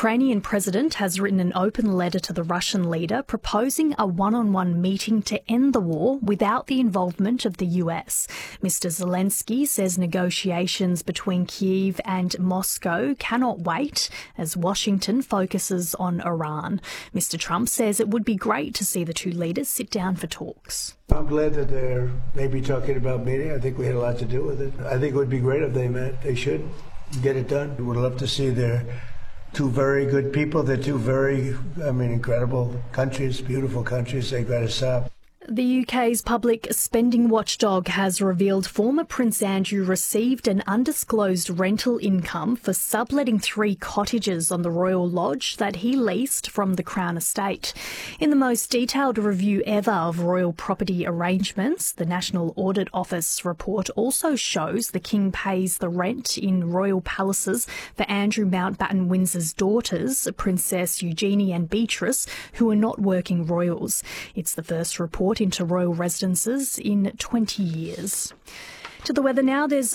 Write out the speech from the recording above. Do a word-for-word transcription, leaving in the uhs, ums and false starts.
Ukrainian president has written an open letter to the Russian leader proposing a one-on-one meeting to end the war without the involvement of the U S. Mister Zelensky says negotiations between Kyiv and Moscow cannot wait as Washington focuses on Iran. Mister Trump says it would be great to see the two leaders sit down for talks. I'm glad that they're maybe talking about meeting. I think we had a lot to do with it. I think it would be great if they met. They should get it done. We would love to see their two very good people. They're two very, I mean, incredible countries, beautiful countries. They got to stop. The U K's public spending watchdog has revealed former Prince Andrew received an undisclosed rental income for subletting three cottages on the Royal Lodge that he leased from the Crown Estate. In the most detailed review ever of royal property arrangements, the National Audit Office report also shows the King pays the rent in royal palaces for Andrew Mountbatten Windsor's daughters, Princess Eugenie and Beatrice, who are not working royals. It's the first report into royal residences in twenty years. To the weather now, there's